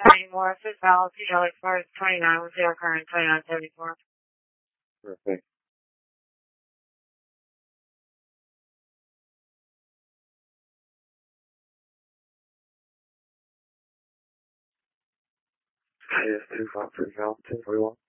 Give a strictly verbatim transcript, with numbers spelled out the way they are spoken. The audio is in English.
anymore. It's just valid, you know, as far as twenty-nine with zero current, twenty-nine seventy-four. Perfect. I just two five three two forty one.